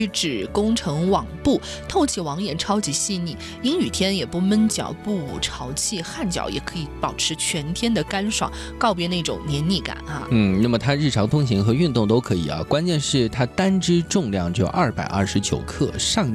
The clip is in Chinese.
指工程网布，透气网眼超级细腻，阴雨天也不闷脚不捂潮气，汗脚也可以保持全天的干爽，告别那种黏腻感啊。 那么它日常通勤和运动都可以啊，关键是它单支重量就229克，上